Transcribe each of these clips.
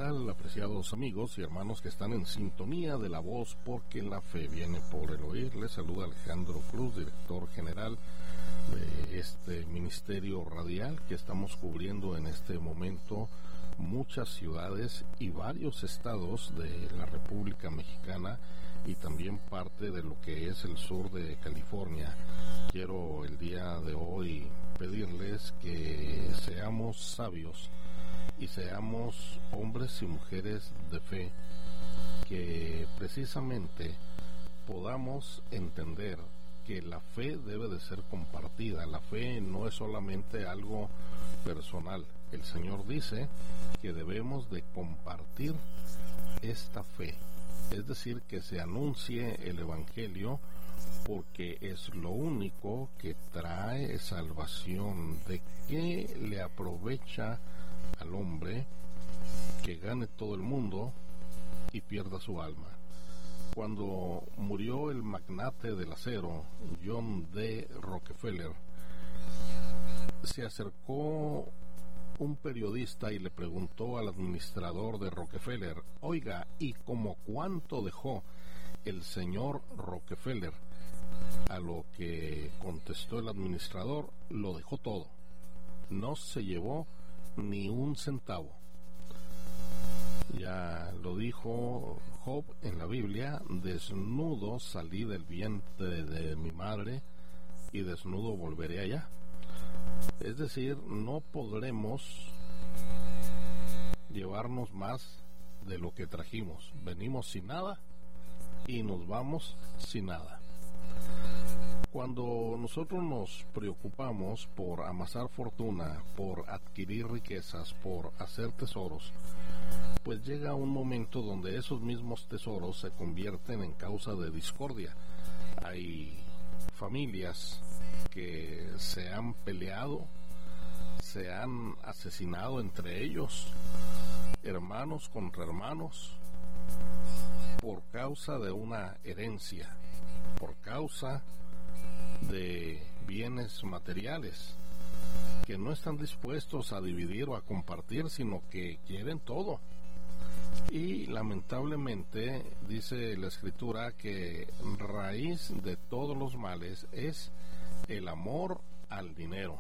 tal, apreciados amigos y hermanos que están en sintonía de la voz, porque la fe viene por el oír? Les saluda Alejandro Cruz, director general de este ministerio radial que estamos cubriendo en este momento muchas ciudades y varios estados de la República Mexicana y también parte de lo que es el sur de California. Quiero el día de hoy pedirles que seamos sabios y seamos hombres y mujeres de fe, que precisamente podamos entender que la fe debe de ser compartida. La fe no es solamente algo personal. El Señor dice que debemos de compartir esta fe, es decir, que se anuncie el Evangelio, porque es lo único que trae salvación. ¿De qué le aprovecha al hombre que gane todo el mundo y pierda su alma? Cuando murió el magnate del acero, John D. Rockefeller, se acercó un periodista y le preguntó al administrador de Rockefeller: oiga, ¿y como cuánto dejó el señor Rockefeller? A lo que contestó el administrador: lo dejó todo, no se llevó ni un centavo. Ya lo dijo Job en la Biblia: desnudo salí del vientre de mi madre y desnudo volveré allá. Es decir, no podremos llevarnos más de lo que trajimos. Venimos sin nada y nos vamos sin nada. Cuando nosotros nos preocupamos por amasar fortuna, por adquirir riquezas, por hacer tesoros, pues llega un momento donde esos mismos tesoros se convierten en causa de discordia. Hay familias que se han peleado, se han asesinado entre ellos, hermanos contra hermanos, por causa de una herencia, por causa de bienes materiales que no están dispuestos a dividir o a compartir, sino que quieren todo. Y lamentablemente dice la Escritura que raíz de todos los males es el amor al dinero,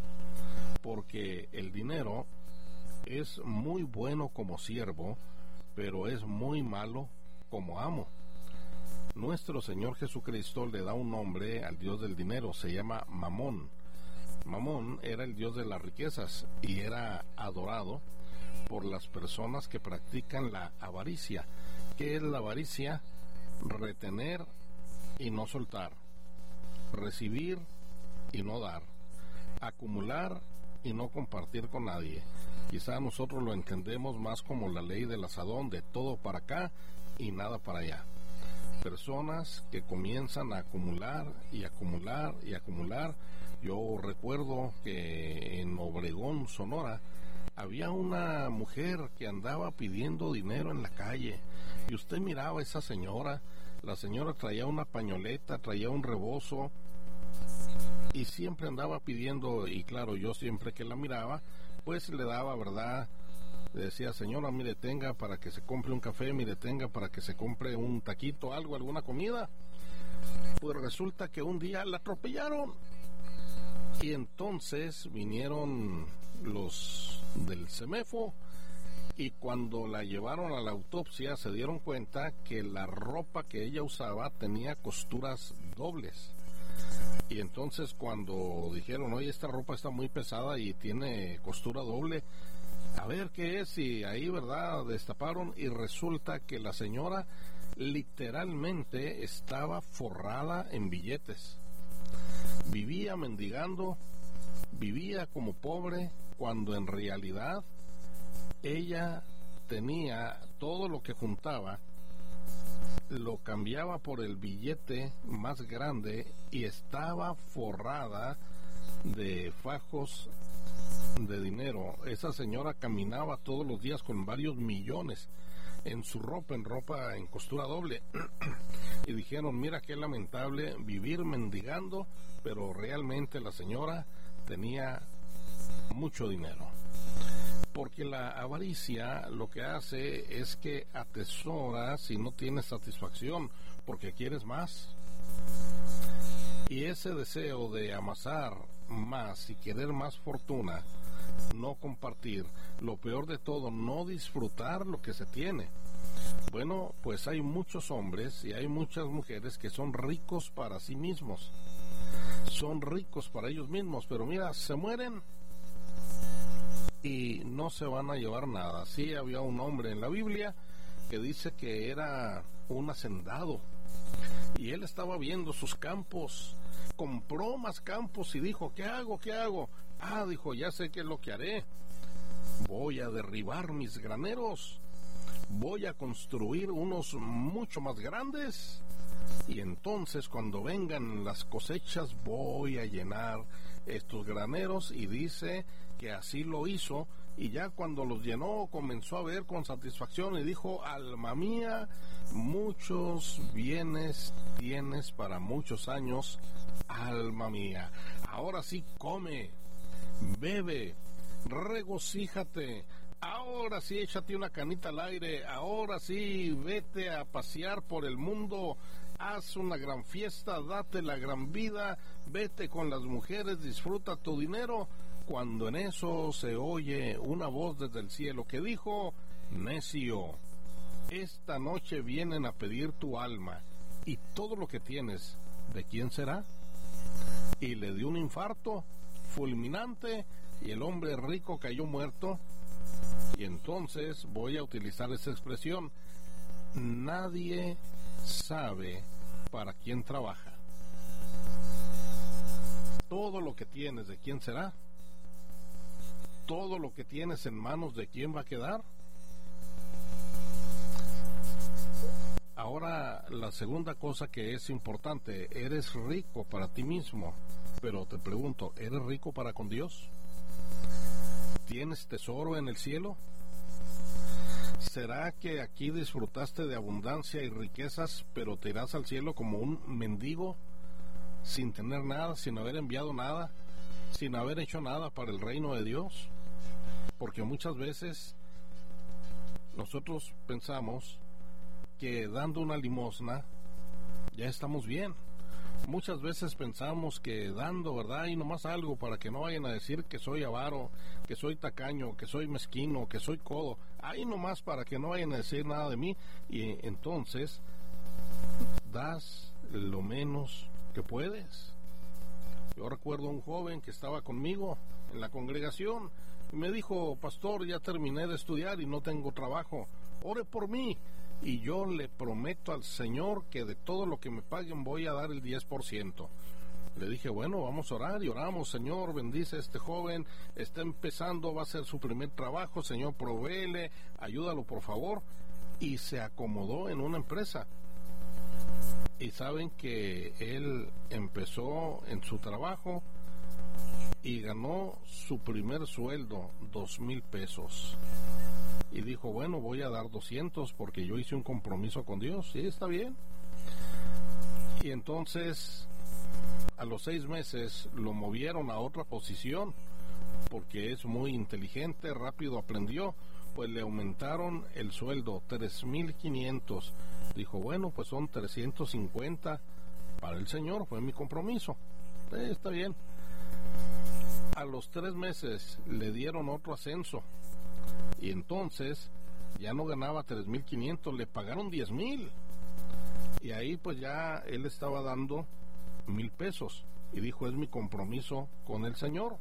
porque el dinero es muy bueno como siervo, pero es muy malo como amo. Nuestro Señor Jesucristo le da un nombre al Dios del dinero, se llama Mamón. Mamón era el Dios de las riquezas y era adorado por las personas que practican la avaricia. ¿Qué es la avaricia? Retener y no soltar, recibir y no dar, acumular y no compartir con nadie. Quizá nosotros lo entendemos más como la ley del asadón, de todo para acá y nada para allá. Personas que comienzan a acumular y acumular y acumular. Yo recuerdo que en Obregón, Sonora, había una mujer que andaba pidiendo dinero en la calle, y usted miraba a esa señora. La señora traía una pañoleta, traía un rebozo, y siempre andaba pidiendo. Y claro, yo siempre que la miraba, pues le daba, ¿verdad? Le decía: señora, mire, tenga para que se compre un café, mire, tenga para que se compre un taquito, algo, alguna comida. Pues resulta que un día la atropellaron, y entonces vinieron los del CEMEFO, y cuando la llevaron a la autopsia se dieron cuenta que la ropa que ella usaba tenía costuras dobles. Y entonces cuando dijeron: oye, esta ropa está muy pesada y tiene costura doble, a ver qué es, y ahí, ¿verdad?, destaparon, y resulta que la señora literalmente estaba forrada en billetes. Vivía mendigando, vivía como pobre, cuando en realidad ella tenía todo lo que juntaba, lo cambiaba por el billete más grande y estaba forrada de fajos de dinero. Esa señora caminaba todos los días con varios millones en su ropa, en costura doble. Y dijeron: mira qué lamentable vivir mendigando, pero realmente la señora tenía mucho dinero. ¿Por Porque la avaricia lo que hace es que atesoras y no tienes satisfacción, porque quieres más. Y ese deseo de amasar más y querer más fortuna, no compartir, lo peor de todo, no disfrutar lo que se tiene. Bueno, pues hay muchos hombres y hay muchas mujeres que son ricos para sí mismos, son ricos para ellos mismos, pero mira, se mueren y no se van a llevar nada. Sí, había un hombre en la Biblia que dice que era un hacendado y él estaba viendo sus campos, compró más campos y dijo, ¿qué hago? ¿Qué hago? Dijo, ya sé qué es lo que haré. Voy a derribar mis graneros, voy a construir unos mucho más grandes y entonces cuando vengan las cosechas voy a llenar estos graneros. Y dice que así lo hizo, y ya cuando los llenó comenzó a ver con satisfacción y dijo, alma mía, muchos bienes tienes para muchos años, alma mía, ahora sí come, bebe, regocíjate, ahora sí échate una canita al aire, ahora sí vete a pasear por el mundo, haz una gran fiesta, date la gran vida, vete con las mujeres, disfruta tu dinero. Cuando en eso se oye una voz desde el cielo que dijo, necio, esta noche vienen a pedir tu alma, y todo lo que tienes, ¿de quién será? Y le dio un infarto fulminante, y el hombre rico cayó muerto. Y entonces voy a utilizar esa expresión, nadie sabe para quién trabaja. Todo lo que tienes, ¿de quién será? Todo lo que tienes en manos, ¿de quién va a quedar? Ahora, la segunda cosa que es importante, eres rico para ti mismo, pero te pregunto, ¿eres rico para con Dios? ¿Tienes tesoro en el cielo? ¿Será que aquí disfrutaste de abundancia y riquezas, pero te irás al cielo como un mendigo, sin tener nada, sin haber enviado nada, sin haber hecho nada para el reino de Dios? Porque muchas veces nosotros pensamos que dando una limosna ya estamos bien. Muchas veces pensamos que dando, ¿verdad? Y nomás algo para que no vayan a decir que soy avaro, que soy tacaño, que soy mezquino, que soy codo. Ahí nomás para que no vayan a decir nada de mí. Y entonces das lo menos que puedes. Yo recuerdo a un joven que estaba conmigo en la congregación y me dijo, pastor, ya terminé de estudiar y no tengo trabajo, ore por mí. Y yo le prometo al Señor que de todo lo que me paguen voy a dar el 10%. Le dije, bueno, vamos a orar, y oramos. Señor, bendice a este joven, está empezando, va a ser su primer trabajo, Señor, provéele, ayúdalo por favor. Y se acomodó en una empresa. Y saben que él empezó en su trabajo y ganó su primer sueldo, 2,000 pesos. Y dijo, bueno, voy a dar 200 porque yo hice un compromiso con Dios. Sí, está bien. Y entonces, a los 6 meses, lo movieron a otra posición porque es muy inteligente, rápido aprendió. Pues le aumentaron el sueldo, 3,500. Dijo, bueno, pues son 350 para el Señor, fue mi compromiso. Está bien. A los 3 meses le dieron otro ascenso. Y entonces ya no ganaba 3,500, le pagaron 10,000. Y ahí pues ya él estaba dando 1,000 pesos. Y dijo, es mi compromiso con el Señor.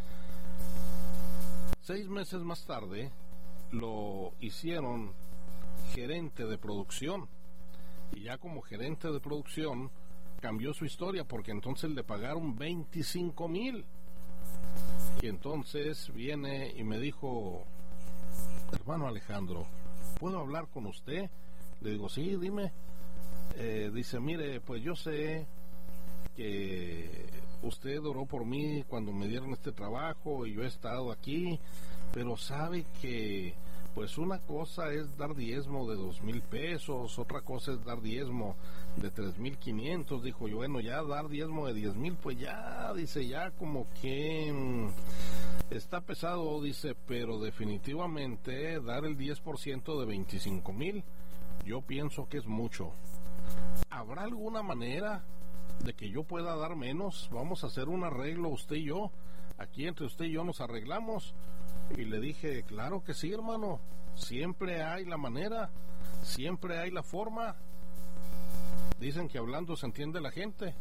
6 meses más tarde lo hicieron gerente de producción. Y ya como gerente de producción cambió su historia, porque entonces le pagaron 25,000. Y entonces viene y me dijo, hermano Alejandro, ¿puedo hablar con usted? Le digo, sí, dime. Dice, mire, pues yo sé que usted oró por mí cuando me dieron este trabajo y yo he estado aquí, pero sabe que Pues una cosa es dar diezmo de 2,000 pesos, otra cosa es dar diezmo de 3,500. Dijo yo, bueno, ya dar diezmo de 10,000, pues ya, dice, ya como que está pesado, dice, pero definitivamente dar el 10% de 25,000, yo pienso que es mucho. ¿Habrá alguna manera de que yo pueda dar menos? Vamos a hacer un arreglo, usted y yo. Aquí entre usted y yo nos arreglamos. Y le dije, claro que sí, hermano, siempre hay la manera, siempre hay la forma. Dicen que hablando se entiende la gente.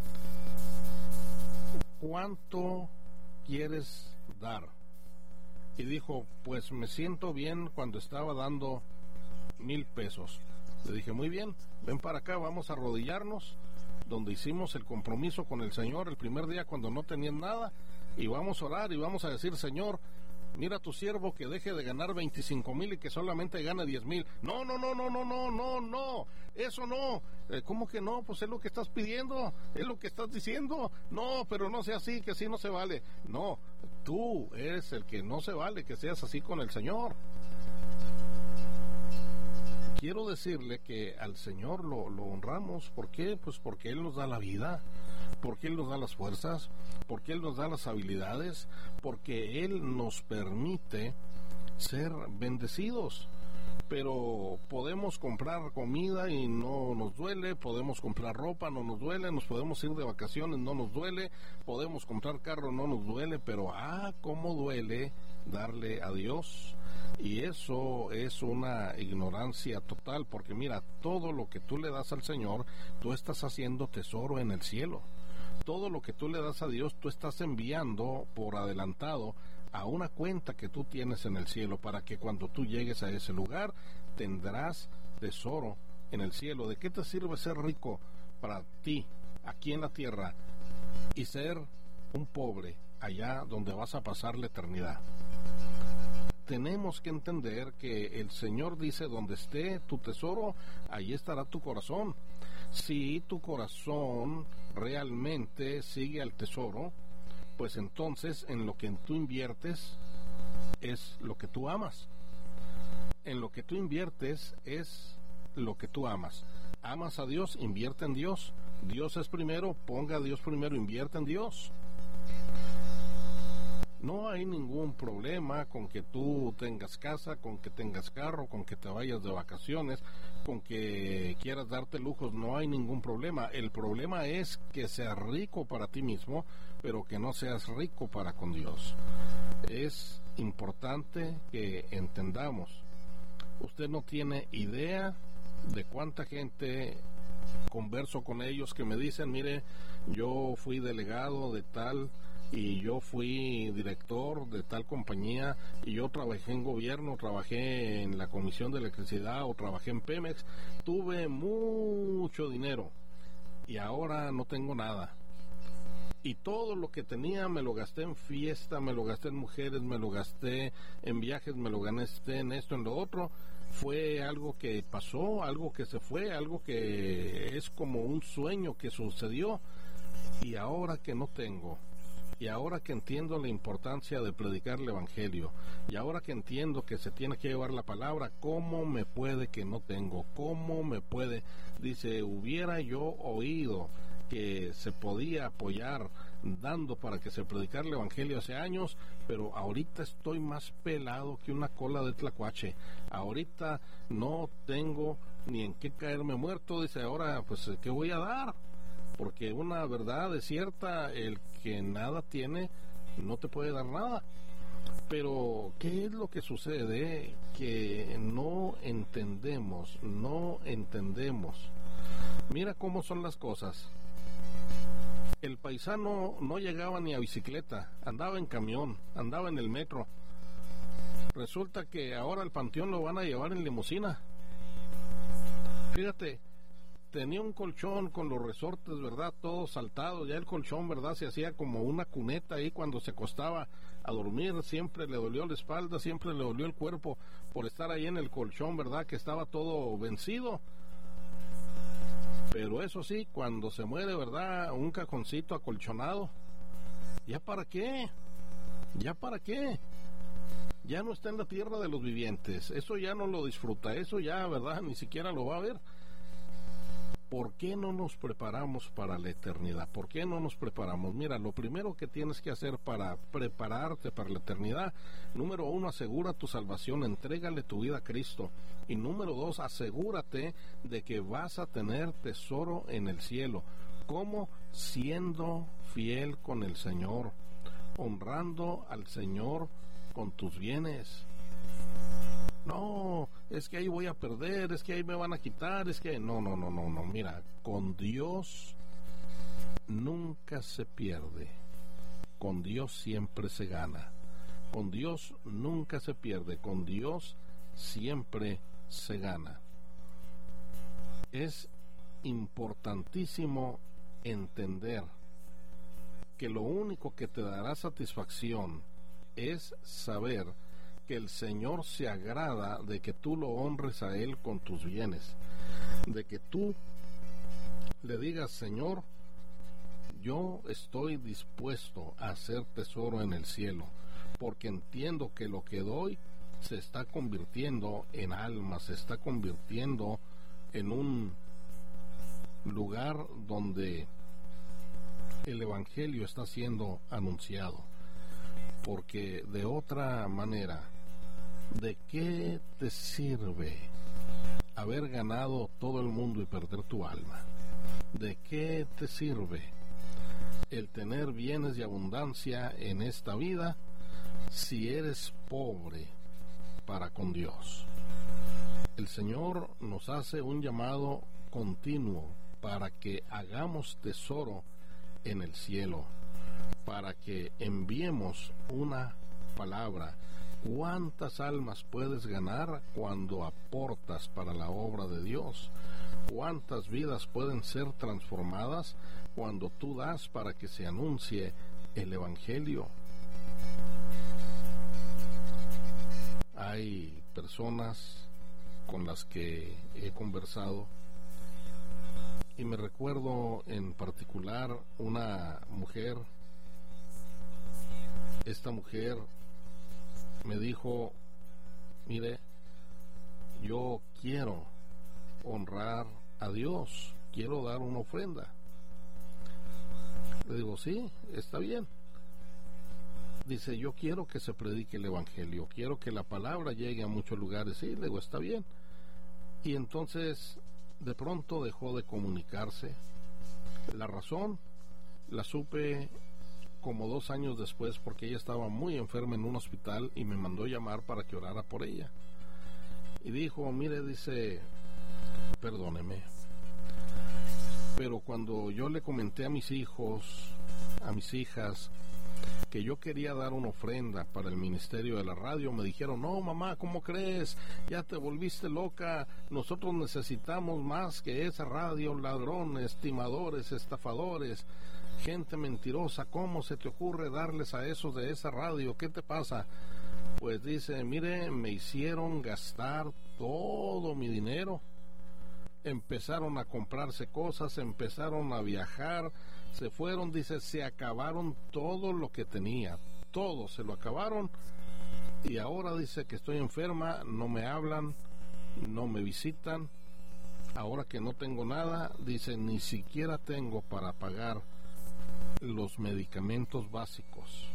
¿Cuánto quieres dar? Y dijo, pues me siento bien cuando estaba dando 1,000 pesos. Le dije, muy bien, ven para acá, vamos a arrodillarnos, donde hicimos el compromiso con el Señor el primer día cuando no tenían nada, y vamos a orar y vamos a decir, Señor, mira a tu siervo que deje de ganar 25,000 y que solamente gane 10,000. No, eso no. ¿Cómo que no? Pues es lo que estás pidiendo, es lo que estás diciendo. No, pero no sea así, que así no se vale. No, tú eres el que no se vale que seas así con el Señor. Quiero decirle que al Señor lo honramos. ¿Por qué? Pues porque Él nos da la vida, porque Él nos da las fuerzas, porque Él nos da las habilidades, porque Él nos permite ser bendecidos. Pero podemos comprar comida y no nos duele, podemos comprar ropa, no nos duele, nos podemos ir de vacaciones, no nos duele, podemos comprar carro, no nos duele, pero cómo duele darle a Dios. Y eso es una ignorancia total, porque mira, todo lo que tú le das al Señor, tú estás haciendo tesoro en el cielo. Todo lo que tú le das a Dios, tú estás enviando por adelantado a una cuenta que tú tienes en el cielo, para que cuando tú llegues a ese lugar, tendrás tesoro en el cielo. ¿De qué te sirve ser rico para ti, aquí en la tierra, y ser un pobre allá donde vas a pasar la eternidad? Tenemos que entender que el Señor dice, donde esté tu tesoro, allí estará tu corazón. Si tu corazón realmente sigue al tesoro, pues entonces en lo que tú inviertes es lo que tú amas. En lo que tú inviertes es lo que tú amas. Amas a Dios, invierte en Dios. Dios es primero, ponga a Dios primero, invierte en Dios. No hay ningún problema con que tú tengas casa, con que tengas carro, con que te vayas de vacaciones, con que quieras darte lujos, no hay ningún problema. El problema es que seas rico para ti mismo, pero que no seas rico para con Dios. Es importante que entendamos. Usted no tiene idea de cuánta gente converso con ellos que me dicen, mire, yo fui delegado de tal y yo fui director de tal compañía y yo trabajé en gobierno, trabajé en la Comisión de Electricidad o trabajé en Pemex, tuve mucho dinero y ahora no tengo nada. Y todo lo que tenía me lo gasté en fiesta, me lo gasté en mujeres, me lo gasté en viajes, me lo gasté en esto, en lo otro. Fue algo que pasó, algo que se fue, algo que es como un sueño que sucedió. Y ahora que no tengo, y ahora que entiendo la importancia de predicar el Evangelio, y ahora que entiendo que se tiene que llevar la palabra, ¿cómo me puede que no tengo? ¿Cómo me puede? Dice, hubiera yo oído que se podía apoyar dando para que se predicara el Evangelio hace años, pero ahorita estoy más pelado que una cola de tlacuache. Ahorita no tengo ni en qué caerme muerto. Dice, ahora pues ¿qué voy a dar? Porque una verdad es cierta, el que nada tiene no te puede dar nada. Pero ¿qué es lo que sucede? Que no entendemos. Mira cómo son las cosas. El paisano no llegaba ni a bicicleta, andaba en camión, andaba en el metro. Resulta que ahora al panteón lo van a llevar en limusina. Fíjate, tenía un colchón con los resortes, ¿verdad? Todo saltado, ya el colchón, ¿verdad? Se hacía como una cuneta ahí cuando se acostaba a dormir, siempre le dolió la espalda, siempre le dolió el cuerpo por estar ahí en el colchón, ¿verdad? Que estaba todo vencido. Pero eso sí, cuando se muere, ¿verdad? Un cajoncito acolchonado. ¿Ya para qué? ya no está en la tierra de los vivientes, eso ya no lo disfruta, eso ya, ¿verdad?, ni siquiera lo va a ver. ¿Por qué no nos preparamos para la eternidad? ¿Por qué no nos preparamos? Mira, lo primero que tienes que hacer para prepararte para la eternidad, número 1, asegura tu salvación, entrégale tu vida a Cristo. Y número 2, asegúrate de que vas a tener tesoro en el cielo. ¿Cómo? Siendo fiel con el Señor, honrando al Señor con tus bienes. No, es que ahí voy a perder, es que ahí me van a quitar, es que... No, mira, con Dios nunca se pierde, con Dios siempre se gana, con Dios nunca se pierde, con Dios siempre se gana. Es importantísimo entender que lo único que te dará satisfacción es saber que el Señor se agrada de que tú lo honres a Él con tus bienes, de que tú le digas: Señor, yo estoy dispuesto a hacer tesoro en el cielo, porque entiendo que lo que doy se está convirtiendo en alma, se está convirtiendo en un lugar donde el Evangelio está siendo anunciado. Porque de otra manera, ¿de qué te sirve haber ganado todo el mundo y perder tu alma? ¿De qué te sirve el tener bienes de abundancia en esta vida si eres pobre para con Dios? El Señor nos hace un llamado continuo para que hagamos tesoro en el cielo, para que enviemos una palabra. ¿Cuántas almas puedes ganar cuando aportas para la obra de Dios? ¿Cuántas vidas pueden ser transformadas cuando tú das para que se anuncie el Evangelio? Hay personas con las que he conversado y me recuerdo en particular una mujer. Esta mujer me dijo: mire, yo quiero honrar a Dios, quiero dar una ofrenda. Le digo: sí, está bien. Dice: yo quiero que se predique el Evangelio, quiero que la palabra llegue a muchos lugares. Sí, le digo: está bien. Y entonces de pronto dejó de comunicarse. La razón la supe como 2 años después, porque ella estaba muy enferma en un hospital y me mandó llamar para que orara por ella. Y dijo: mire, dice, perdóneme, pero cuando yo le comenté a mis hijos, a mis hijas, que yo quería dar una ofrenda para el ministerio de la radio, me dijeron: no, mamá, ¿cómo crees? Ya te volviste loca, nosotros necesitamos más que esa radio, ladrones, timadores, estafadores, gente mentirosa. ¿Cómo se te ocurre darles a esos de esa radio? ¿Qué te pasa? Pues dice: mire, me hicieron gastar todo mi dinero. Empezaron a comprarse cosas, empezaron a viajar, se fueron, dice, se acabaron todo lo que tenía, todo se lo acabaron, y ahora dice que estoy enferma, no me hablan, no me visitan, ahora que no tengo nada, dice, ni siquiera tengo para pagar los medicamentos básicos.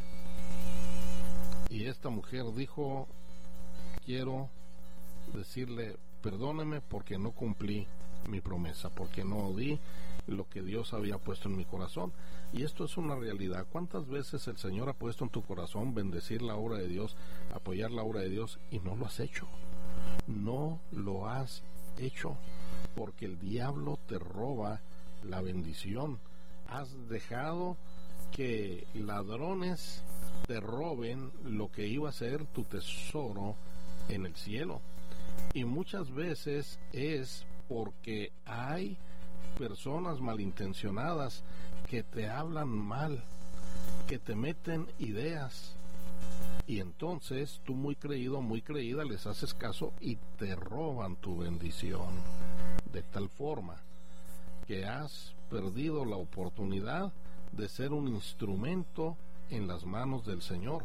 Y esta mujer dijo: quiero decirle, perdóneme porque no cumplí mi promesa, porque no di lo que Dios había puesto en mi corazón. Y esto es una realidad. ¿Cuántas veces el Señor ha puesto en tu corazón bendecir la obra de Dios, apoyar la obra de Dios, y no lo has hecho? No lo has hecho porque el diablo te roba la bendición. Has dejado que ladrones te roben lo que iba a ser tu tesoro en el cielo. Y muchas veces es porque hay personas malintencionadas que te hablan mal, que te meten ideas, y entonces tú, muy creído, muy creída, les haces caso y te roban tu bendición, de tal forma que has perdido la oportunidad de ser un instrumento en las manos del Señor.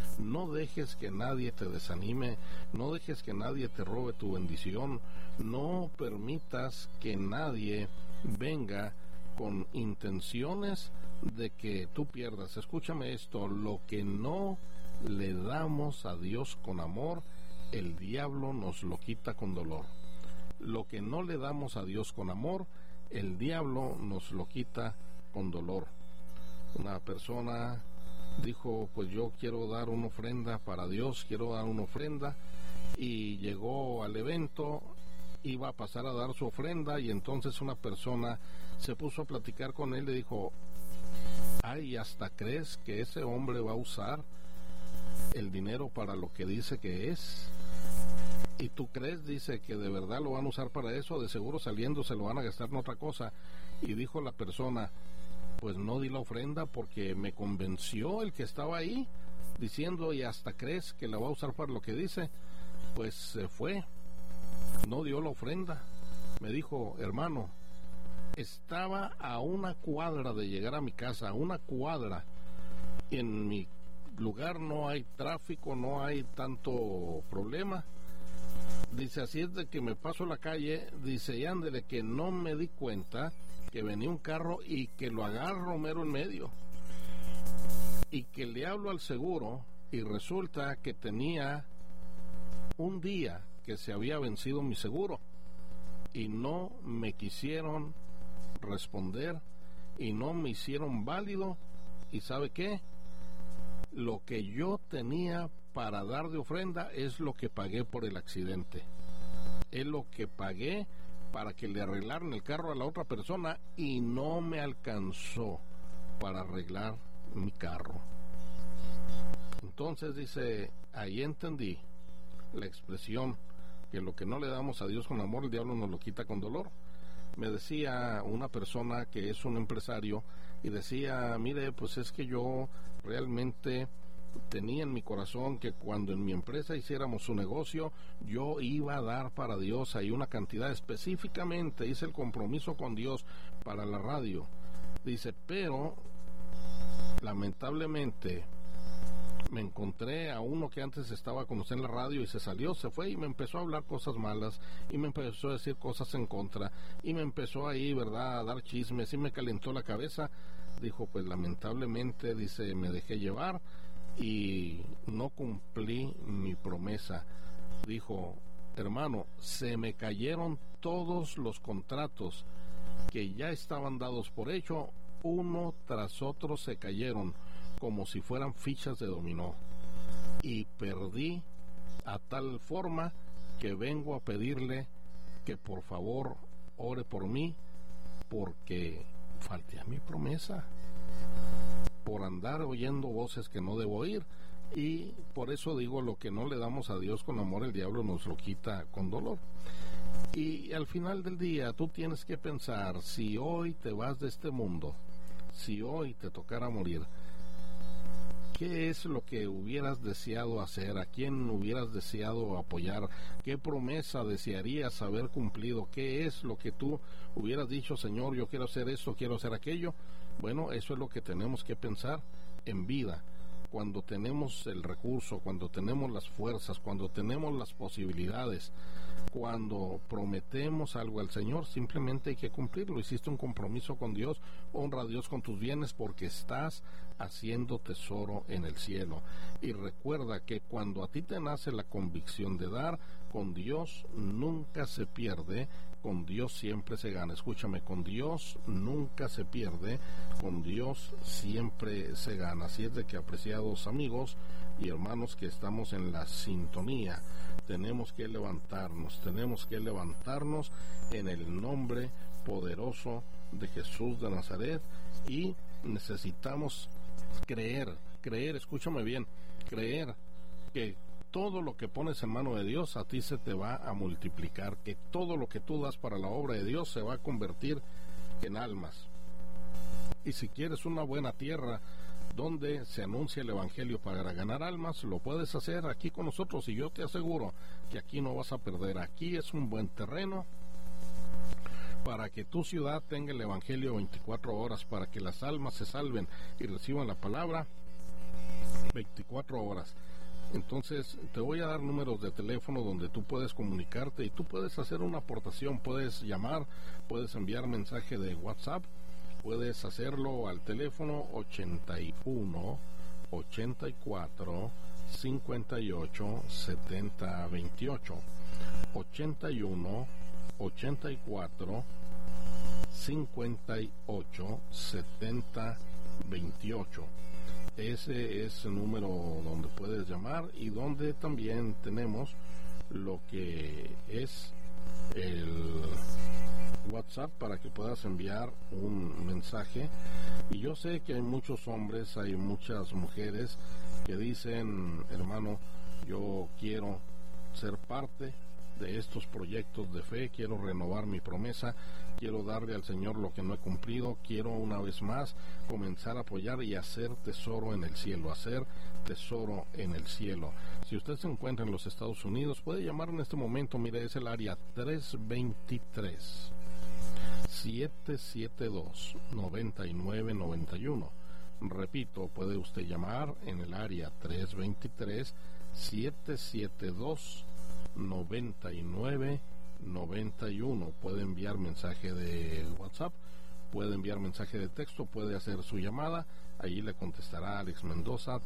No dejes que nadie te desanime, no dejes que nadie te robe tu bendición, no permitas que nadie venga con intenciones de que tú pierdas. Escúchame esto, lo que no le damos a Dios con amor, el diablo nos lo quita con dolor. Lo que no le damos a Dios con amor, el diablo nos lo quita con dolor. Una persona dijo, pues yo quiero dar una ofrenda para Dios, quiero dar una ofrenda, y llegó al evento, iba a pasar a dar su ofrenda, y entonces una persona se puso a platicar con él, le dijo, ay, ¿hasta crees que ese hombre va a usar el dinero para lo que dice que es? ¿Y tú crees, dice, que de verdad lo van a usar para eso? De seguro saliendo se lo van a gastar en otra cosa. Y dijo la persona, pues no di la ofrenda porque me convenció el que estaba ahí, diciendo, ¿y hasta crees que la va a usar para lo que dice? Pues se fue, no dio la ofrenda. Me dijo, hermano, estaba a una cuadra de llegar a mi casa, a una cuadra. En mi lugar no hay tráfico, no hay tanto problema. Dice, así es de que me paso la calle, dice, y ándele que no me di cuenta que venía un carro y que lo agarro mero en medio. Y que le hablo al seguro y resulta que tenía un día que se había vencido mi seguro y no me quisieron responder y no me hicieron válido. ¿Y sabe qué? Lo que yo tenía para dar de ofrenda es lo que pagué por el accidente. Es lo que pagué para que le arreglaran el carro a la otra persona y no me alcanzó para arreglar mi carro. Entonces dice, ahí entendí la expresión que lo que no le damos a Dios con amor, el diablo nos lo quita con dolor. Me decía una persona que es un empresario y decía, mire, pues es que yo realmente tenía en mi corazón que cuando en mi empresa hiciéramos su negocio, yo iba a dar para Dios ahí una cantidad, específicamente hice el compromiso con Dios para la radio. Dice, pero lamentablemente me encontré a uno que antes estaba con usted en la radio y se salió, se fue y me empezó a hablar cosas malas y me empezó a decir cosas en contra y me empezó ahí, ¿verdad?, a dar chismes y me calentó la cabeza. Dijo, pues lamentablemente, dice, me dejé llevar y no cumplí mi promesa. Dijo, hermano, se me cayeron todos los contratos que ya estaban dados por hecho, uno tras otro se cayeron como si fueran fichas de dominó y perdí a tal forma que vengo a pedirle que por favor ore por mí porque falté a mi promesa por andar oyendo voces que no debo oír. Y por eso digo, lo que no le damos a Dios con amor, el diablo nos lo quita con dolor. Y al final del día tú tienes que pensar, si hoy te vas de este mundo, si hoy te tocara morir, ¿qué es lo que hubieras deseado hacer? ¿A quién hubieras deseado apoyar? ¿Qué promesa desearías haber cumplido? ¿Qué es lo que tú hubieras dicho, Señor, yo quiero hacer esto, quiero hacer aquello? Bueno, eso es lo que tenemos que pensar en vida. Cuando tenemos el recurso, cuando tenemos las fuerzas, cuando tenemos las posibilidades, cuando prometemos algo al Señor, simplemente hay que cumplirlo. Hiciste un compromiso con Dios, honra a Dios con tus bienes porque estás haciendo tesoro en el cielo. Y recuerda que cuando a ti te nace la convicción de dar, con Dios nunca se pierde, con Dios siempre se gana. Escúchame, con Dios nunca se pierde, con Dios siempre se gana. Así es de que, apreciados amigos y hermanos que estamos en la sintonía, tenemos que levantarnos en el nombre poderoso de Jesús de Nazaret y necesitamos creer, escúchame bien, creer que todo lo que pones en mano de Dios a ti se te va a multiplicar, que todo lo que tú das para la obra de Dios se va a convertir en almas. Y si quieres una buena tierra donde se anuncia el evangelio para ganar almas, lo puedes hacer aquí con nosotros y yo te aseguro que aquí no vas a perder. Aquí es un buen terreno para que tu ciudad tenga el evangelio 24 horas, para que las almas se salven y reciban la palabra. 24 horas. Entonces te voy a dar números de teléfono donde tú puedes comunicarte y tú puedes hacer una aportación, puedes llamar, puedes enviar mensaje de WhatsApp, puedes hacerlo al teléfono 81 84 58 70 28, 81 84 58 70 28. Ese es el número donde puedes llamar y donde también tenemos lo que es el WhatsApp para que puedas enviar un mensaje. Y yo sé que hay muchos hombres, hay muchas mujeres que dicen, hermano, yo quiero ser parte de estos proyectos de fe, quiero renovar mi promesa, quiero darle al Señor lo que no he cumplido, quiero una vez más comenzar a apoyar y hacer tesoro en el cielo, hacer tesoro en el cielo. Si usted se encuentra en los Estados Unidos, puede llamar en este momento, mire, es el área 323 772 9991. Repito, puede usted llamar en el área 323 772 9991. Puede enviar mensaje de WhatsApp, puede enviar mensaje de texto, puede hacer su llamada. Allí le contestará Alex Mendoza,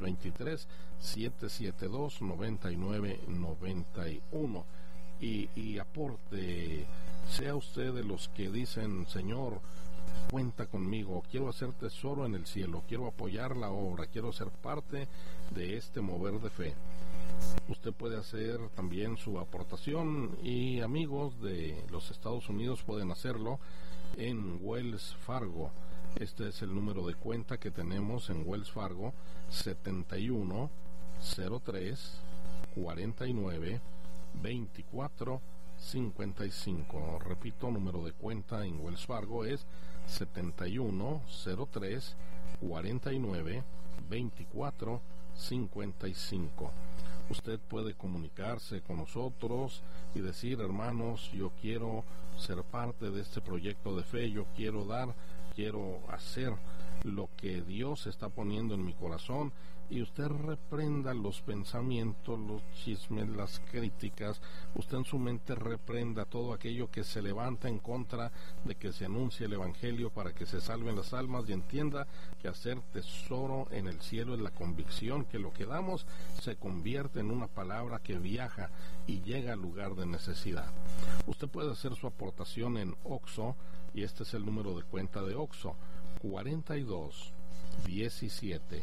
323-772-9991. Y aporte, sea usted de los que dicen, Señor, cuenta conmigo, quiero hacer tesoro en el cielo, quiero apoyar la obra, quiero ser parte de este mover de fe. Usted puede hacer también su aportación y amigos de los Estados Unidos pueden hacerlo en Wells Fargo. Este es el número de cuenta que tenemos en Wells Fargo, 71 03 49 24 55. Repito, número de cuenta en Wells Fargo es 71 03 49 24 55. Usted puede comunicarse con nosotros y decir, hermanos, yo quiero ser parte de este proyecto de fe, yo quiero dar, quiero hacer lo que Dios está poniendo en mi corazón, y usted reprenda los pensamientos, los chismes, las críticas. Usted en su mente reprenda todo aquello que se levanta en contra de que se anuncie el Evangelio para que se salven las almas, y entienda que hacer tesoro en el cielo es la convicción que lo que damos se convierte en una palabra que viaja y llega al lugar de necesidad. Usted puede hacer su aportación en OXXO, y este es el número de cuenta de OXXO, 42 17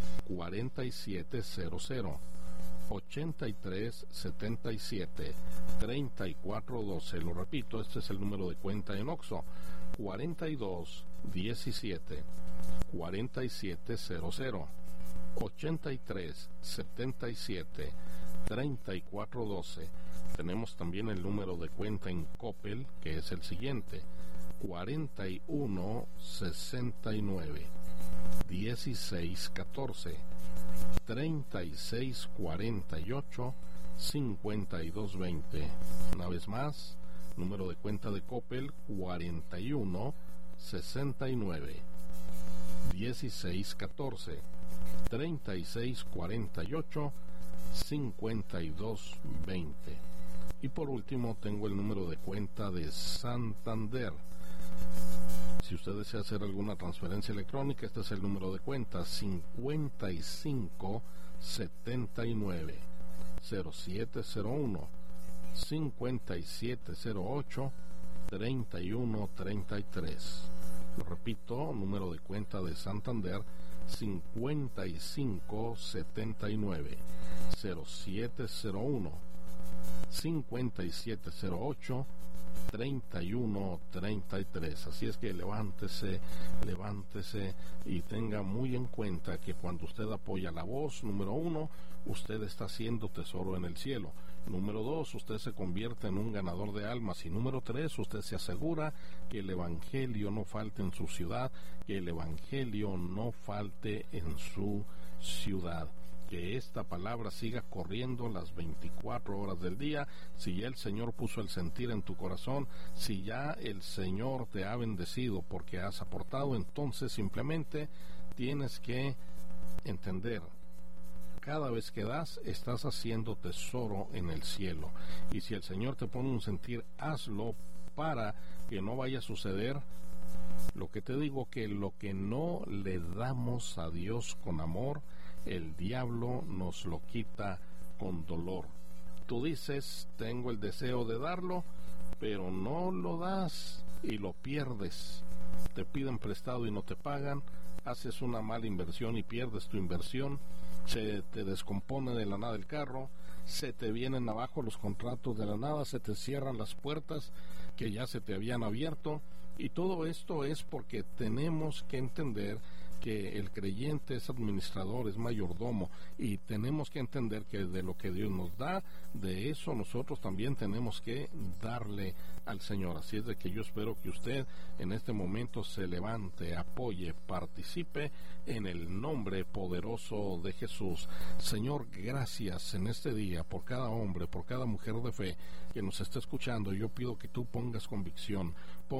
4700 83 77 34 12. Lo repito, este es el número de cuenta en OXXO, 42 17 4700 83 77 34 12. Tenemos también el número de cuenta en Coppel, que es el siguiente, 41 69 16 14 36 48 52 20. Una vez más, número de cuenta de Coppel, 41 69 16 14 36 48 52 20. Y por último tengo el número de cuenta de Santander. Si usted desea hacer alguna transferencia electrónica, este es el número de cuenta, 55 79 0701 5708 31 33. Lo repito, número de cuenta de Santander, 55 79 0701 5708 31 33. Así es que levántese y tenga muy en cuenta que cuando usted apoya la voz, número 1, usted está haciendo tesoro en el cielo. Número 2, usted se convierte en un ganador de almas. Y número 3, usted se asegura que el Evangelio no falte en su ciudad, que el Evangelio no falte en su ciudad. Que esta palabra siga corriendo las 24 horas del día. Si ya el Señor puso el sentir en tu corazón, si ya el Señor te ha bendecido porque has aportado, entonces simplemente tienes que entender, cada vez que das, estás haciendo tesoro en el cielo. Y si el Señor te pone un sentir, hazlo para que no vaya a suceder lo que te digo, que lo que no le damos a Dios con amor, el diablo nos lo quita con dolor. Tú dices, tengo el deseo de darlo, pero no lo das y lo pierdes. Te piden prestado y no te pagan, haces una mala inversión y pierdes tu inversión, se te descompone de la nada el carro, se te vienen abajo los contratos de la nada, se te cierran las puertas que ya se te habían abierto, y todo esto es porque tenemos que entender que el creyente es administrador, es mayordomo, y tenemos que entender que de lo que Dios nos da, de eso nosotros también tenemos que darle al Señor. Así es de que yo espero que usted en este momento se levante, apoye, participe en el nombre poderoso de Jesús. Señor, gracias en este día por cada hombre, por cada mujer de fe que nos está escuchando. Yo pido que tú pongas convicción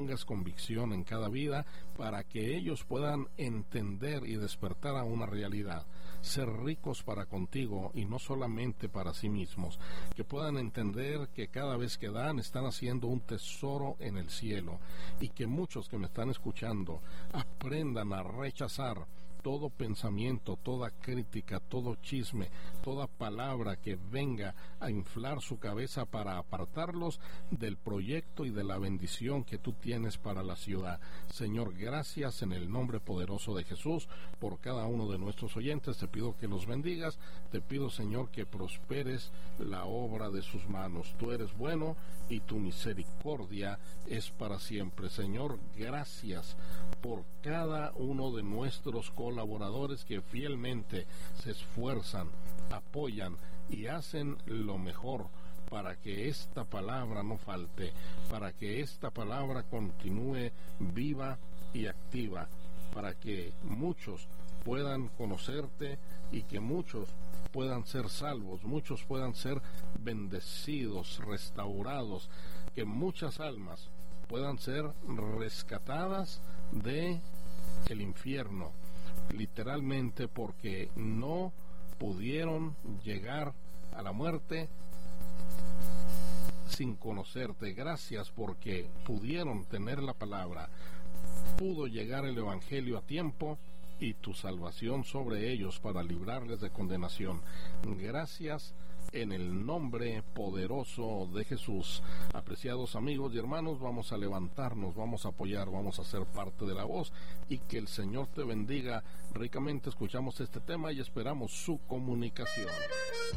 en cada vida para que ellos puedan entender y despertar a una realidad, ser ricos para contigo y no solamente para sí mismos, que puedan entender que cada vez que dan están haciendo un tesoro en el cielo, y que muchos que me están escuchando aprendan a rechazar todo pensamiento, toda crítica, todo chisme, toda palabra que venga a inflar su cabeza para apartarlos del proyecto y de la bendición que tú tienes para la ciudad. Señor, gracias en el nombre poderoso de Jesús por cada uno de nuestros oyentes. Te pido que los bendigas, te pido, Señor, que prosperes la obra de sus manos. Tú eres bueno y tu misericordia es para siempre. Señor, gracias por cada uno de nuestros colaboradores que fielmente se esfuerzan, apoyan y hacen lo mejor para que esta palabra no falte, para que esta palabra continúe viva y activa, para que muchos puedan conocerte y que muchos puedan ser salvos, muchos puedan ser bendecidos, restaurados, que muchas almas puedan ser rescatadas de el infierno, literalmente, porque no pudieron llegar a la muerte sin conocerte. Gracias porque pudieron tener la palabra, pudo llegar el evangelio a tiempo y tu salvación sobre ellos para librarles de condenación. Gracias en el nombre poderoso de Jesús. Apreciados amigos y hermanos, vamos a levantarnos, vamos a apoyar, vamos a ser parte de la voz, y que el Señor te bendiga ricamente. Escuchamos este tema y esperamos su comunicación.